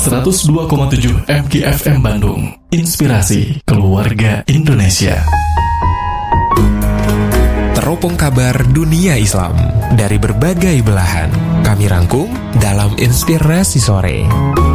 102,7 MKFM Bandung. Inspirasi keluarga Indonesia. Teropong kabar dunia Islam dari berbagai belahan kami rangkum dalam Inspirasi Sore.